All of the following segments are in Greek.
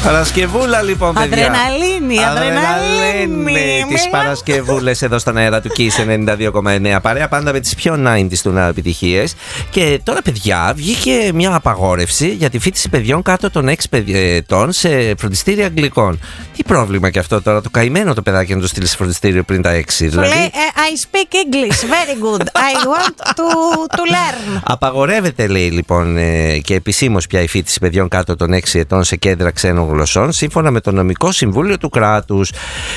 Παρασκευούλα λοιπόν, παιδιά. Αδρεναλίνη. Τις Παρασκευούλες εδώ στον αέρα του Kiss 92,9. Παρέα πάντα με τις πιο 90s του νέου επιτυχίες. Και τώρα, παιδιά, βγήκε μια απαγόρευση για τη φοιτηση παιδιών κάτω των 6 ετών σε φροντιστήρια αγγλικών. Τι πρόβλημα και αυτό τώρα, το καημένο το παιδάκι να το στείλει σε φροντιστήριο πριν τα 6. Δηλαδή, λέει, I speak English, very good. I want to learn. Απαγορεύεται, λέει λοιπόν, και επισήμως πια η φοιτηση παιδιών κάτω των 6 ετών σε κέντρα ξένων γλωσσών, σύμφωνα με το νομικό συμβούλιο του κράτους.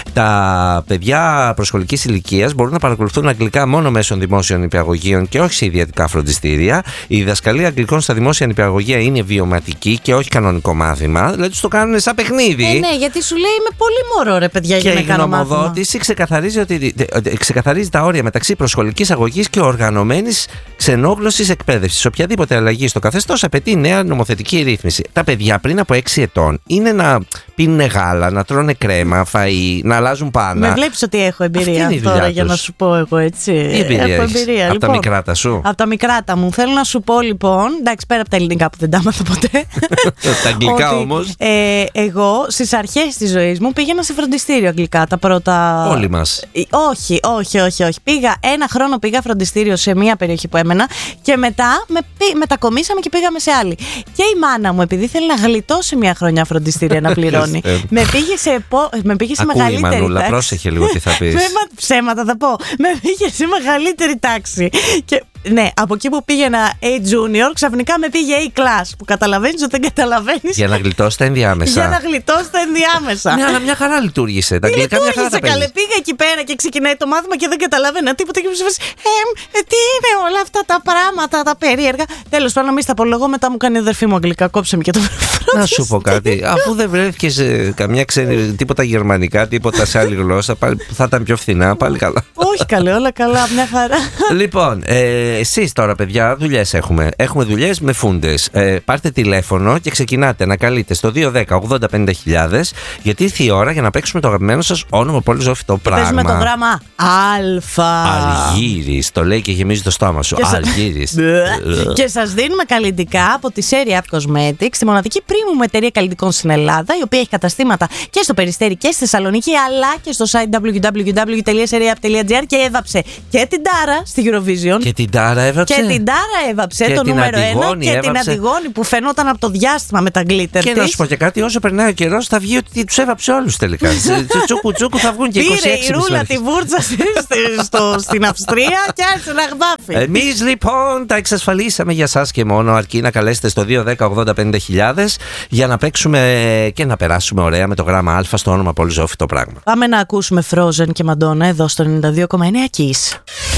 Τα παιδιά προσχολικής ηλικίας μπορούν να παρακολουθούν αγγλικά μόνο μέσω δημόσιων νηπιαγωγείων και όχι σε ιδιωτικά φροντιστήρια. Η διδασκαλία αγγλικών στα δημόσια νηπιαγωγεία είναι βιωματική και όχι κανονικό μάθημα. Δηλαδή τους το κάνουν σαν παιχνίδι. Ναι, γιατί σου λέει είμαι πολύ μωρό, ρε παιδιά, για να κάνω μάθημα. Και η γνωμοδότηση ξεκαθαρίζει τα όρια μεταξύ προσχολικής αγωγής και οργανωμένης ξενόγλωσσης εκπαίδευσης. Οποιαδήποτε αλλαγή στο καθεστώς απαιτεί νέα νομοθετική ρύθμιση. Τα παιδιά πριν από 6 ετών είναι να πίνουν γάλα, να τρώνε κρέμα, φαΐ, να αλλάζουν πάνα. Με βλέπεις ότι έχω εμπειρία τώρα για να σου πω εγώ, έτσι. Έχω εμπειρία. Από τα μικράτα σου. Από τα μικράτα μου. Θέλω να σου πω λοιπόν, εντάξει, πέρα από τα ελληνικά που δεν τα έμαθα ποτέ. Τα αγγλικά όμως. Εγώ στις αρχές της ζωής μου πήγαινα σε φροντιστήριο αγγλικά τα πρώτα. Όλοι μας. Όχι. Πήγα ένα χρόνο φροντιστήριο σε μία περιοχή που έμενα και μετά μετακομίσαμε και πήγαμε σε άλλη. Και η μάνα μου, επειδή θέλει να γλιτώσει μία χρονιά φροντιστήρια να πληρώνει, με πήγε σε μεγαλύτερη τάξη. Μανούλα, πρόσεχε λίγο τι θα πεις. Ψέματα θα πω. Με πήγε σε μεγαλύτερη τάξη. Και ναι, από εκεί που πήγαινα A junior, ξαφνικά με πήγε A class. Που καταλαβαίνεις ότι δεν καταλαβαίνεις. Για να γλιτώσει τα ενδιάμεσα. Ναι, αλλά μια χαρά λειτουργήσε. Τα αγγλικά μια χαρά τα παίρνει. Πήγα εκεί πέρα και ξεκινάει το μάθημα και δεν καταλαβαίνα τίποτα. Και μου είπες, τι είναι όλα αυτά τα πράγματα, τα περίεργα. Τέλος πάντων, μη στα απολογώ, μετά μου κάνει η αδερφή μου αγγλικά. Κόψε με και το βρέφρο. Να σου πω κάτι. Αφού δεν βρέθηκες καμιά ξένη, τίποτα γερμανικά, τίποτα σε άλλη γλώσσα, θα ήταν πιο φθηνά, πάλι καλά. Όχι καλέ, όλα καλά, μια χαρά. Λοιπόν, εσείς τώρα, παιδιά, δουλειές έχουμε. Έχουμε δουλειές με φούντες. Πάρτε τηλέφωνο και ξεκινάτε να καλείτε στο 210-80-50.000, γιατί ήρθε η ώρα για να παίξουμε το αγαπημένο σας όνομα πολύ ζώφιτο πράγμα. Παίζουμε το γράμμα Αλφα. Αργύρης, το λέει και γεμίζει το στόμα σου. Αργύρης. Και σας δίνουμε καλλιτικά από τη Serie Up Cosmetics, τη μοναδική premium εταιρεία καλλιτικών στην Ελλάδα, η οποία έχει καταστήματα και στο Περιστέρι και στη Θεσσαλονίκη, αλλά και στο site www.serieup.gr, και έβαψε και την Τάρα στη Eurovision. Και την Τάρα έβαψε. Το νούμερο 1 και την Αντιγόνη που φαινόταν από το διάστημα με τα γκλίτερ. Και να σου πω και κάτι, όσο περνάει ο καιρός θα βγει ότι τους έβαψε όλους τελικά. Τσούκου θα βγουν και 26. Πήρε η Ρούλα τη βούρτσα στην Αυστρία και άρχισε να γδάφει. Εμείς λοιπόν τα εξασφαλίσαμε για σας και μόνο, αρκεί να καλέσετε στο 210-80-50.000 για να παίξουμε και να περάσουμε ωραία με το γράμμα Α στο όνομα πολύ ζώφιτο πράγμα. Πάμε να ακούσουμε Frozen και Madonna εδώ στο 92,9 Kiss.